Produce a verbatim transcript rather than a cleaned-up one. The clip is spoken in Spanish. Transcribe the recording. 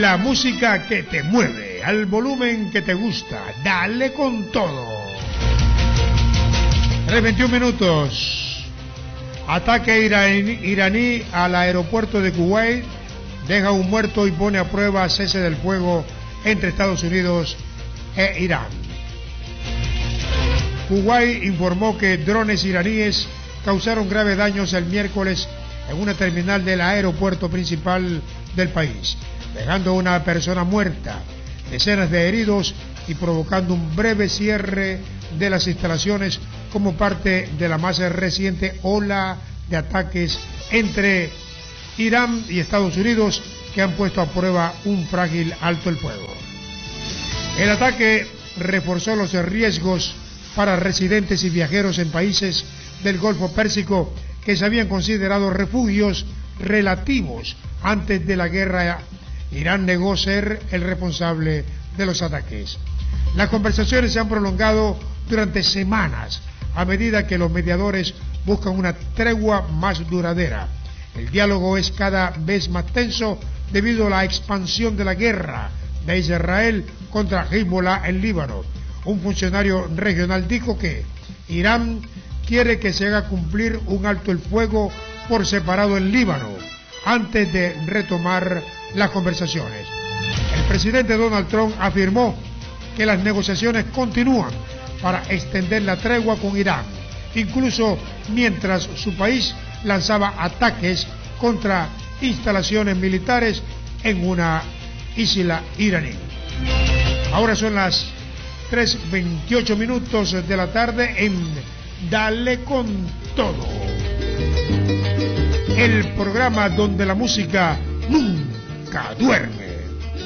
La música que te mueve, al volumen que te gusta, dale con todo. tres veintiún minutos. Ataque iraní, iraní al aeropuerto de Kuwait, deja un muerto y pone a prueba cese del fuego entre Estados Unidos e Irán. Kuwait informó que drones iraníes causaron graves daños el miércoles en una terminal del aeropuerto principal del país, dejando una persona muerta, decenas de heridos y provocando un breve cierre de las instalaciones como parte de la más reciente ola de ataques entre Irán y Estados Unidos que han puesto a prueba un frágil alto el fuego. El ataque reforzó los riesgos para residentes y viajeros en países del Golfo Pérsico que se habían considerado refugios relativos antes de la guerra. Irán negó ser el responsable de los ataques. Las conversaciones se han prolongado durante semanas a medida que los mediadores buscan una tregua más duradera. El diálogo es cada vez más tenso debido a la expansión de la guerra de Israel contra Hezbollah en Líbano. Un funcionario regional dijo que Irán quiere que se haga cumplir un alto el fuego por separado en Líbano antes de retomar las conversaciones. El presidente Donald Trump afirmó que las negociaciones continúan para extender la tregua con Irán, incluso mientras su país lanzaba ataques contra instalaciones militares en una isla iraní. Ahora son las tres veintiocho minutos de la tarde en Dale con Todo, el programa donde la música nunca duerme.